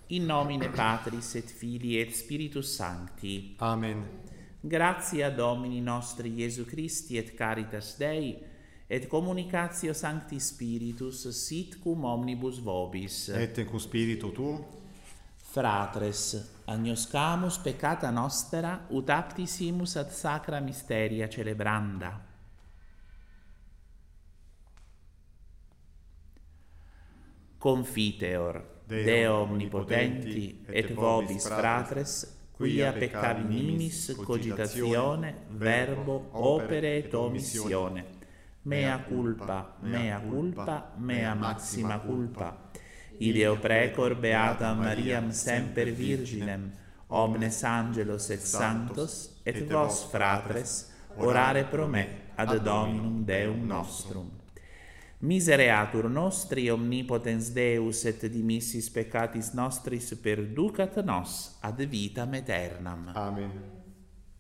In nomine Patris et Filii et Spiritus Sancti. Amen. Gratia Domini nostri Iesu Christi et caritas Dei, et communicatio Sancti Spiritus sit cum omnibus vobis. Et cum spiritu tuo. Fratres, agnoscamus peccata nostra, ut aptisimus ad sacra mysteria celebranda. Confiteor, Deo omnipotenti, et vobis fratres, quia peccavi minimis cogitatione, verbo, opere et omissione. Mea culpa, mea culpa, mea maxima culpa. Ideo precor beatam Mariam semper virginem, omnes angelos et sanctos, et vos fratres, orare pro me ad Dominum Deum nostrum. Misereatur nostri omnipotens Deus et dimissis peccatis nostris perducat nos ad vitam aeternam. Amen.